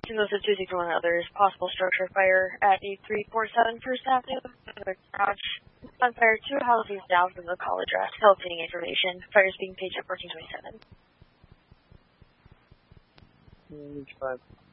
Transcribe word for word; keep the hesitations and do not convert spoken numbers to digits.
Single two six one others. Possible structure fire at eight three four seven First Avenue. Garage. On fire two houses down from the call address. Helping information. Fire is being paged at fourteen twenty-seven. Five.